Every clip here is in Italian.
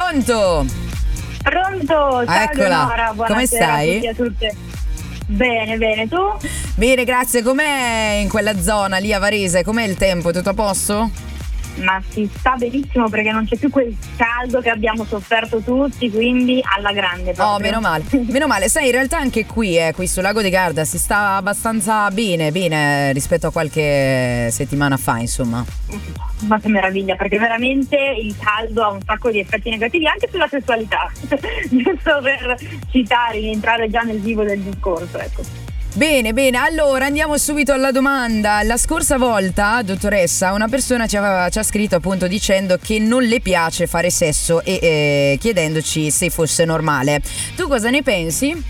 Pronto? Pronto, ciao Eccola. Eleonora, buonasera. Come stai? A tutti e a tutte. Bene, tu? Bene, grazie. Com'è in quella zona lì a Varese? Com'è il tempo? Tutto a posto? Ma si sta benissimo perché non c'è più quel caldo che abbiamo sofferto tutti, quindi alla grande proprio. Oh, meno male. Meno male. Sai, in realtà anche qui sul lago di Garda si sta abbastanza bene rispetto a qualche settimana fa, insomma. Ma che meraviglia, perché veramente il caldo ha un sacco di effetti negativi anche sulla sessualità. Giusto per citare, entrare già nel vivo del discorso, ecco. Bene, allora andiamo subito alla domanda. La scorsa volta, dottoressa, una persona ci ha scritto appunto dicendo che non le piace fare sesso e chiedendoci se fosse normale. Tu cosa ne pensi?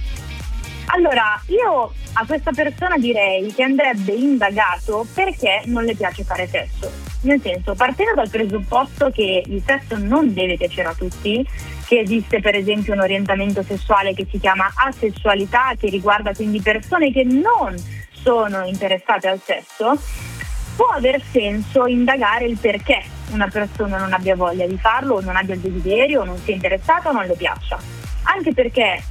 Allora, io a questa persona direi che andrebbe indagato perché non le piace fare sesso. Nel senso, partendo dal presupposto che il sesso non deve piacere a tutti, che esiste per esempio un orientamento sessuale che si chiama asessualità, che riguarda quindi persone che non sono interessate al sesso, può aver senso indagare il perché una persona non abbia voglia di farlo, o non abbia il desiderio, o non sia interessata o non le piaccia. Anche perché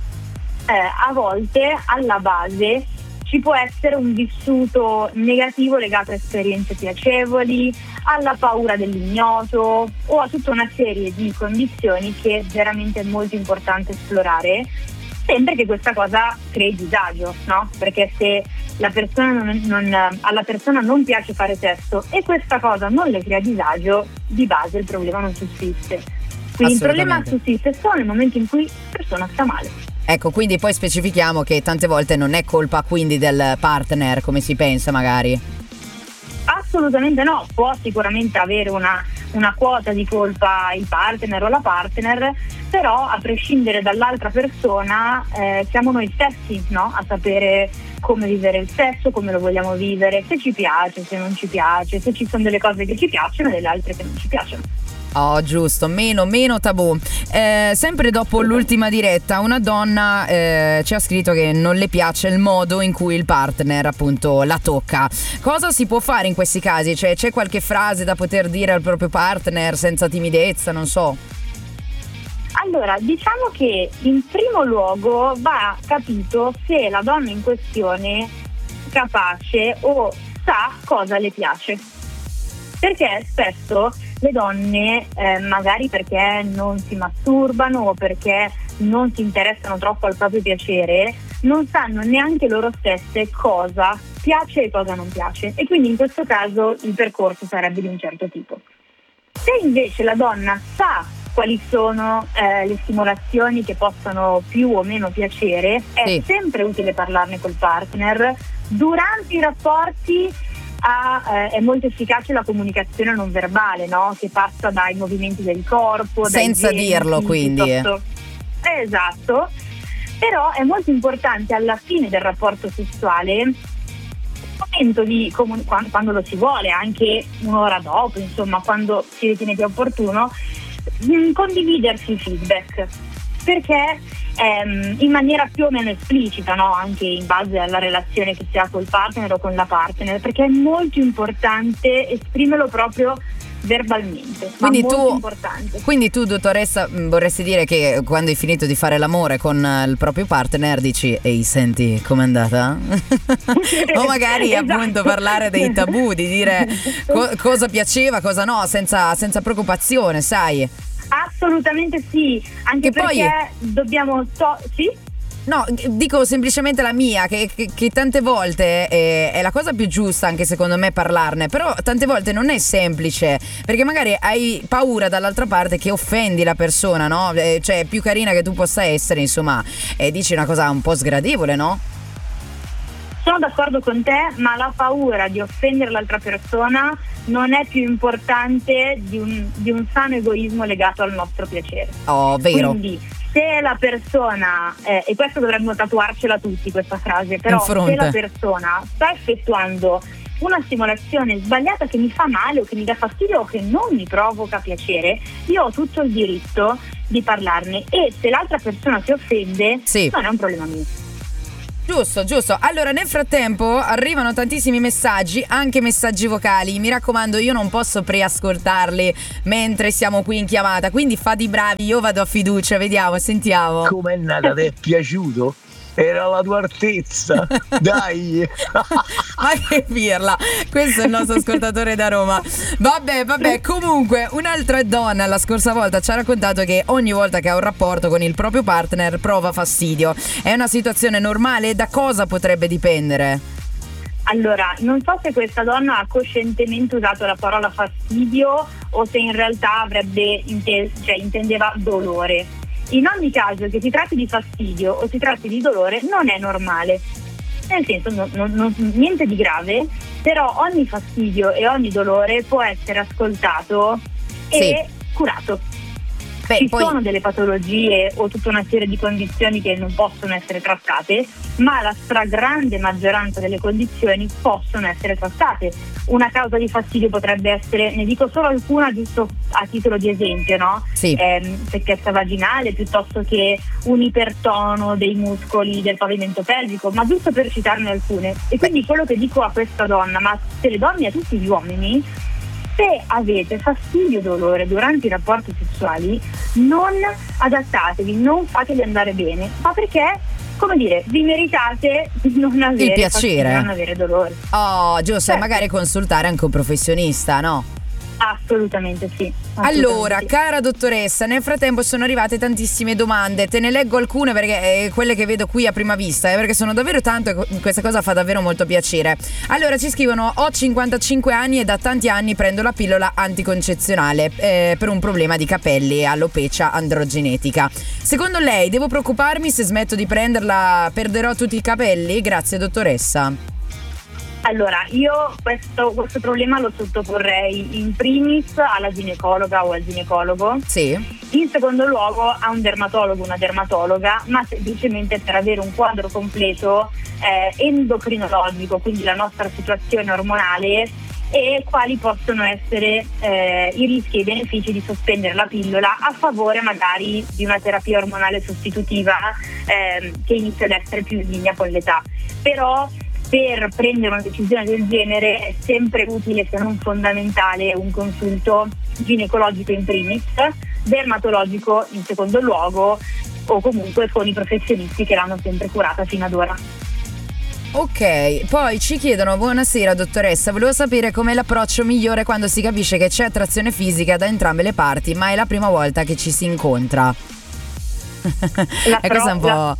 a volte alla base ci può essere un vissuto negativo legato a esperienze piacevoli, alla paura dell'ignoto o a tutta una serie di condizioni che veramente è molto importante esplorare, sempre che questa cosa crei disagio, no? Perché se la persona alla persona non piace fare sesso e questa cosa non le crea disagio, di base il problema non sussiste. Quindi il problema sussiste solo nel momento in cui la persona sta male. Ecco, quindi poi specifichiamo che tante volte non è colpa quindi del partner, come si pensa magari. Assolutamente no, può sicuramente avere una quota di colpa il partner o la partner, però a prescindere dall'altra persona siamo noi stessi, no? A sapere come vivere il sesso, come lo vogliamo vivere, se ci piace, se non ci piace, se ci sono delle cose che ci piacciono e delle altre che non ci piacciono. Oh, giusto, meno tabù. Sempre dopo l'ultima diretta una donna ci ha scritto che non le piace il modo in cui il partner appunto la tocca. Cosa si può fare in questi casi? Cioè, c'è qualche frase da poter dire al proprio partner senza timidezza, non so? Allora, diciamo che in primo luogo va capito se la donna in questione è capace o sa cosa le piace. Perché spesso le donne, magari perché non si masturbano o perché non si interessano troppo al proprio piacere, non sanno neanche loro stesse cosa piace e cosa non piace. E quindi in questo caso il percorso sarebbe di un certo tipo. Se invece la donna sa quali sono le stimolazioni che possono più o meno piacere, è sempre utile parlarne col partner. Durante i rapporti è molto efficace la comunicazione non verbale, no? Che passa dai movimenti del corpo, senza dirlo, quindi. Esatto. Però è molto importante alla fine del rapporto sessuale, momento di quando lo si vuole, anche un'ora dopo, insomma, quando si ritiene più opportuno, condividersi il feedback, perché in maniera più o meno esplicita, no? Anche in base alla relazione che si ha col partner o con la partner, perché è molto importante esprimerlo proprio verbalmente. Quindi tu, dottoressa, vorresti dire che quando hai finito di fare l'amore con il proprio partner dici: ehi, senti com'è andata? O magari esatto. Appunto parlare dei tabù, di dire cosa piaceva, cosa no, senza preoccupazione, sai? Assolutamente sì, anche che perché poi dobbiamo sì? No, dico semplicemente la mia, che tante volte è la cosa più giusta anche secondo me parlarne, però tante volte non è semplice, perché magari hai paura dall'altra parte che offendi la persona, no? Cioè, più carina che tu possa essere, insomma, dici una cosa un po' sgradevole, no? Sono d'accordo con te, ma la paura di offendere l'altra persona non è più importante di un sano egoismo legato al nostro piacere. Oh, vero. Quindi se la persona, e questo dovremmo tatuarcela tutti questa frase, però se la persona sta effettuando una stimolazione sbagliata che mi fa male o che mi dà fastidio o che non mi provoca piacere, io ho tutto il diritto di parlarne, e se l'altra persona si offende non è un problema mio. Giusto. Allora, nel frattempo arrivano tantissimi messaggi, anche messaggi vocali. Mi raccomando, io non posso preascoltarli mentre siamo qui in chiamata, quindi fate i bravi, io vado a fiducia, vediamo, sentiamo. Com'è nata? Ti è piaciuto? Era la tua altezza, dai. Ma che pirla, questo è il nostro ascoltatore da Roma. Vabbè, comunque un'altra donna la scorsa volta ci ha raccontato che ogni volta che ha un rapporto con il proprio partner prova fastidio. È una situazione normale? Da cosa potrebbe dipendere? Allora, non so se questa donna ha coscientemente usato la parola fastidio o se in realtà intendeva dolore. In ogni caso, che si tratti di fastidio o si tratti di dolore, non è normale. Nel senso, niente di grave, però ogni fastidio e ogni dolore può essere ascoltato e curato. Sono delle patologie o tutta una serie di condizioni che non possono essere trattate, ma la stragrande maggioranza delle condizioni possono essere trattate. Una causa di fastidio potrebbe essere, ne dico solo alcuna giusto a titolo di esempio, no? Sì. Secchezza vaginale, piuttosto che un ipertono dei muscoli del pavimento pelvico, ma giusto per citarne alcune. E quindi quello che dico a questa donna, ma se le donne e a tutti gli uomini, se avete fastidio o dolore durante i rapporti sessuali, non adattatevi, non fateli andare bene, ma perché, come dire, vi meritate di non avere il piacere, fastidio, non avere dolore. Oh, giusto, certo. E magari consultare anche un professionista, no? Assolutamente sì. Allora, cara dottoressa, nel frattempo sono arrivate tantissime domande. Te ne leggo alcune perché quelle che vedo qui a prima vista, perché sono davvero tanto e questa cosa fa davvero molto piacere. Allora, ci scrivono: ho 55 anni e da tanti anni prendo la pillola anticoncezionale per un problema di capelli e alopecia androgenetica. Secondo lei devo preoccuparmi se smetto di prenderla, perderò tutti i capelli? Grazie dottoressa. Allora, io questo problema lo sottoporrei in primis alla ginecologa o al ginecologo. Sì. In secondo luogo a un dermatologo, una dermatologa, ma semplicemente per avere un quadro completo endocrinologico, quindi la nostra situazione ormonale e quali possono essere i rischi e i benefici di sospendere la pillola a favore magari di una terapia ormonale sostitutiva che inizia ad essere più in linea con l'età. Però per prendere una decisione del genere è sempre utile, se non fondamentale, un consulto ginecologico in primis, dermatologico in secondo luogo o comunque con i professionisti che l'hanno sempre curata fino ad ora. Ok, poi ci chiedono: buonasera dottoressa, volevo sapere com'è l'approccio migliore quando si capisce che c'è attrazione fisica da entrambe le parti, ma è la prima volta che ci si incontra. E questo è un po'...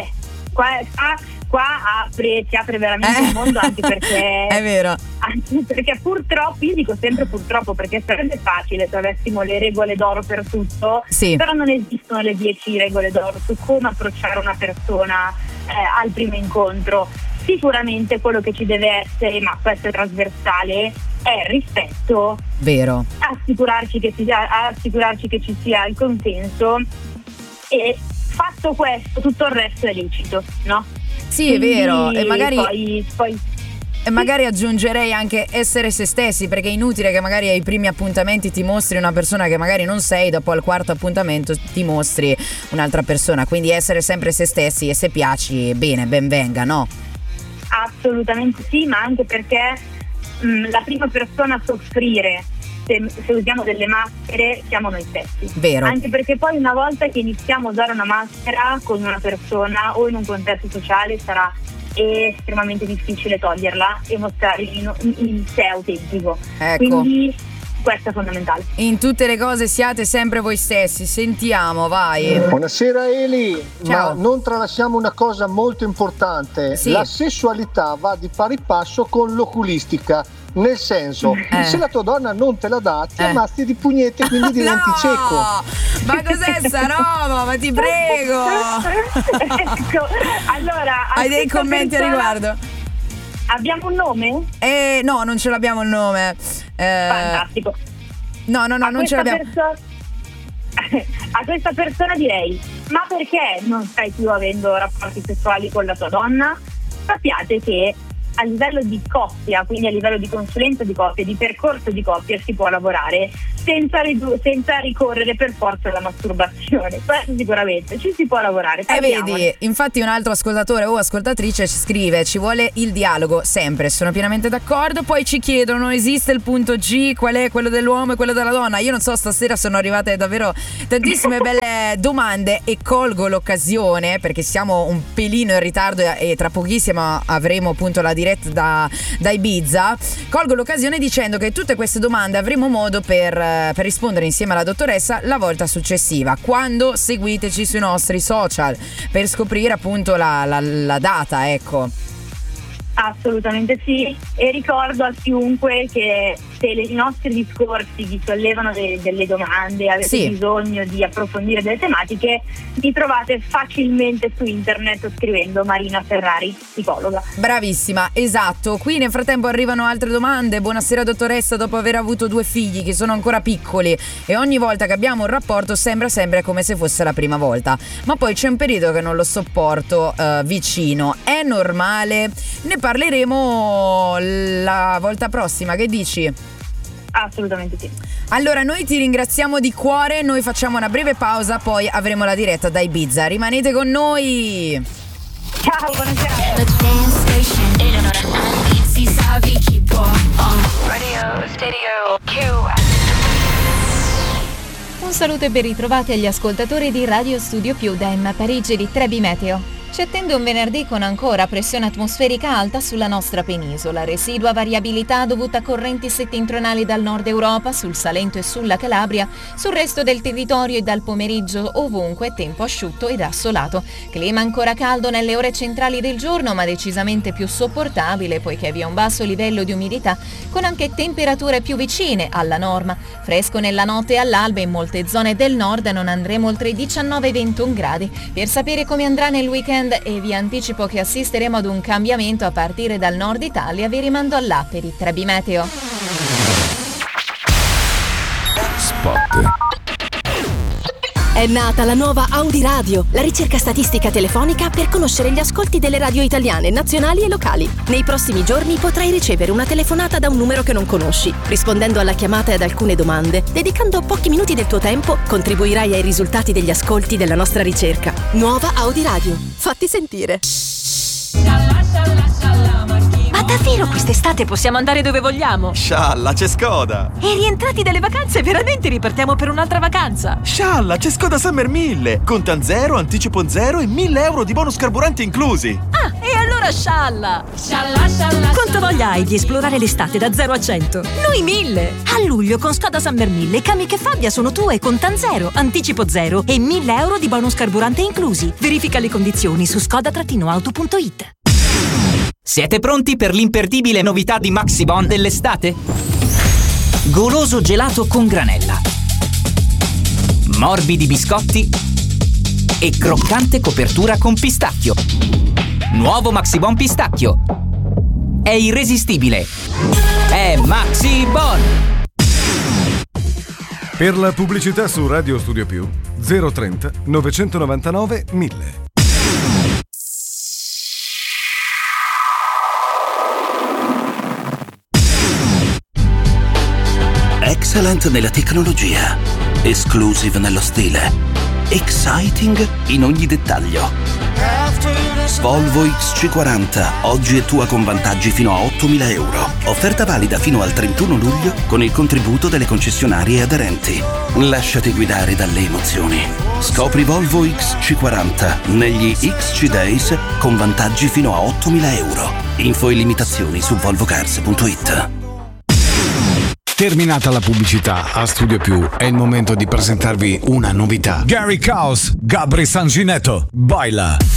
Qua si apre veramente il mondo, anche perché è vero, anche perché purtroppo, io dico sempre purtroppo perché sarebbe facile se avessimo le regole d'oro per tutto, sì. Però non esistono le 10 regole d'oro su come approcciare una persona al primo incontro. Sicuramente quello che ci deve essere, ma questo è trasversale, è rispetto, vero, assicurarci che ci sia il consenso, e fatto questo tutto il resto è licito, no? Sì, è vero, e magari poi e magari aggiungerei anche essere se stessi, perché è inutile che magari ai primi appuntamenti ti mostri una persona che magari non sei, dopo al quarto appuntamento ti mostri un'altra persona, quindi essere sempre se stessi, e se piaci bene, ben venga, no? Assolutamente sì, ma anche perché la prima persona a soffrire se usiamo delle maschere siamo noi stessi. Vero. Anche perché poi una volta che iniziamo a usare una maschera con una persona o in un contesto sociale sarà estremamente difficile toglierla e mostrare il sé autentico. Ecco. Quindi questo è fondamentale. In tutte le cose siate sempre voi stessi. Sentiamo, vai. Buonasera Eli. Ciao. Ma non tralasciamo una cosa molto importante. Sì. La sessualità va di pari passo con l'oculistica. Nel senso, se la tua donna non te la dà, ti ammazzi di pugnette, quindi diventi cieco. Ma cos'è sta roba? Ma ti prego. Ecco, allora, hai dei commenti a riguardo? Abbiamo un nome? No, non ce l'abbiamo il nome. Fantastico. No, non ce l'abbiamo. A questa persona direi: ma perché non stai più avendo rapporti sessuali con la tua donna? Sappiate che a livello di coppia, quindi a livello di consulenza di coppia, di percorso di coppia, si può lavorare senza ricorrere per forza alla masturbazione. Questo sicuramente ci si può lavorare. Vedi, infatti un altro ascoltatore o ascoltatrice ci scrive: ci vuole il dialogo sempre, sono pienamente d'accordo. Poi ci chiedono: esiste il punto G? Qual è quello dell'uomo e quello della donna? Io non so, stasera sono arrivate davvero tantissime belle domande e colgo l'occasione, perché siamo un pelino in ritardo e tra pochissimo avremo appunto la diretta da Ibiza. Colgo l'occasione dicendo che tutte queste domande avremo modo per rispondere insieme alla dottoressa la volta successiva, quando seguiteci sui nostri social per scoprire appunto la data, ecco. Assolutamente sì, e ricordo a chiunque che se i nostri discorsi vi sollevano delle domande, avete bisogno di approfondire delle tematiche, vi trovate facilmente su internet scrivendo Marina Ferrari, psicologa. Bravissima, esatto. Qui nel frattempo arrivano altre domande. Buonasera dottoressa, dopo aver avuto 2 figli che sono ancora piccoli e ogni volta che abbiamo un rapporto sembra sempre come se fosse la prima volta, ma poi c'è un periodo che non lo sopporto vicino. È normale? Ne parleremo la volta prossima, che dici? Assolutamente sì. Allora noi ti ringraziamo di cuore, noi facciamo una breve pausa, poi avremo la diretta da Ibiza. Rimanete con noi. Ciao, buonasera. Un saluto e ben ritrovati agli ascoltatori di Radio Studio Più da Emma Parigi di Trebi Meteo. Ci attende un venerdì con ancora pressione atmosferica alta sulla nostra penisola, residua variabilità dovuta a correnti settentrionali dal nord Europa, sul Salento e sulla Calabria, sul resto del territorio e dal pomeriggio ovunque tempo asciutto ed assolato. Clima ancora caldo nelle ore centrali del giorno, ma decisamente più sopportabile poiché vi è un basso livello di umidità con anche temperature più vicine alla norma. Fresco nella notte e all'alba in molte zone del nord, non andremo oltre i 19-21 gradi. Per sapere come andrà nel weekend e vi anticipo che assisteremo ad un cambiamento a partire dal nord Italia, vi rimando all'app per i Trebi Meteo. Spot. È nata la nuova Audi Radio, la ricerca statistica telefonica per conoscere gli ascolti delle radio italiane, nazionali e locali. Nei prossimi giorni potrai ricevere una telefonata da un numero che non conosci. Rispondendo alla chiamata e ad alcune domande, dedicando pochi minuti del tuo tempo, contribuirai ai risultati degli ascolti della nostra ricerca. Nuova Audi Radio. Fatti sentire. Ma davvero quest'estate possiamo andare dove vogliamo? Scialla, c'è Skoda! E rientrati dalle vacanze veramente ripartiamo per un'altra vacanza? Scialla, c'è Skoda Summer 1000! Contan 0, anticipo 0 e 1.000 euro di bonus carburante inclusi! Ah, e allora scialla! Quanto voglia hai di esplorare l'estate da 0 a 100? Noi 1000! A luglio con Skoda Summer 1000 Kamiq e Fabia sono tue, contan 0, anticipo 0 e 1.000 euro di bonus carburante inclusi. Verifica le condizioni su skoda-auto.it. Siete pronti per l'imperdibile novità di Maxibon dell'estate? Goloso gelato con granella, morbidi biscotti e croccante copertura con pistacchio. Nuovo Maxibon pistacchio. È irresistibile. È Maxibon. Per la pubblicità su Radio Studio Più 030 999 1000. Excellent nella tecnologia, exclusive nello stile, exciting in ogni dettaglio. Volvo XC40, oggi è tua con vantaggi fino a 8.000 euro. Offerta valida fino al 31 luglio con il contributo delle concessionarie aderenti. Lasciati guidare dalle emozioni. Scopri Volvo XC40 negli XC Days con vantaggi fino a 8.000 euro. Info e limitazioni su volvocars.it. Terminata la pubblicità, a Studio Più è il momento di presentarvi una novità. Gary Caos, Gabri Sanginetto, Baila.